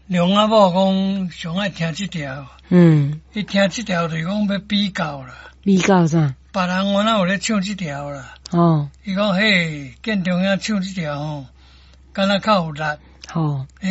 梁阿某讲上爱听这条，伊听这条就是讲要比较啦。 比较啥？ 别人我哪有咧唱这条啦？ 哦， 伊讲嘿，建中央唱这条吼，敢若较有力。 哦。